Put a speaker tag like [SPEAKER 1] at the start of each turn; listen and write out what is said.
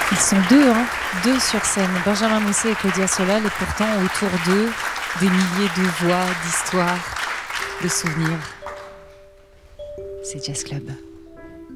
[SPEAKER 1] Ils sont deux, hein, deux sur scène, Benjamin Mousset et Claudia Solal, et pourtant autour d'eux, des milliers de voix, d'histoires, de souvenirs. C'est Jazz Club.